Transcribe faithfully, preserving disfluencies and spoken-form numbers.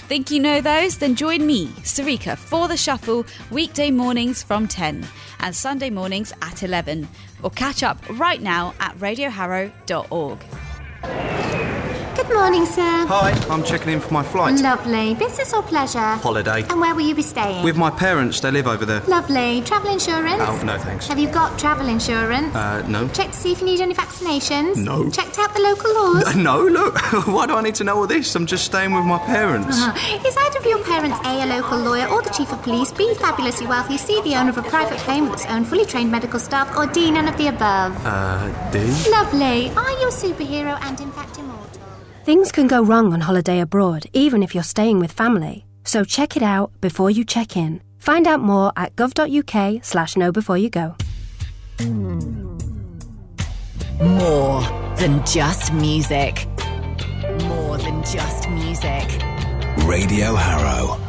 Think you know those? Then join me, Sarika, for The Shuffle, weekday mornings from ten and Sunday mornings at eleven. Or catch up right now at radio harrow dot org. Good morning, sir. Hi, I'm checking in for my flight. Lovely. Business or pleasure? Holiday. And where will you be staying? With my parents, they live over there. Lovely. Travel insurance? Oh, no thanks. Have you got travel insurance? Uh, no. Check to see if you need any vaccinations? No. Checked out the local laws? Uh, no, look. Why do I need to know all this? I'm just staying with my parents. Uh-huh. Is either of your parents A, a local lawyer, or the chief of police, B, fabulously wealthy, C, the owner of a private plane with its own fully trained medical staff, or D, none of the above? Uh, D? Lovely. Are you a superhero and in fact immortal? Things can go wrong on holiday abroad, even if you're staying with family. So check it out before you check in. Find out more at gov.uk slash know before you go. More than just music. More than just music. Radio Harrow.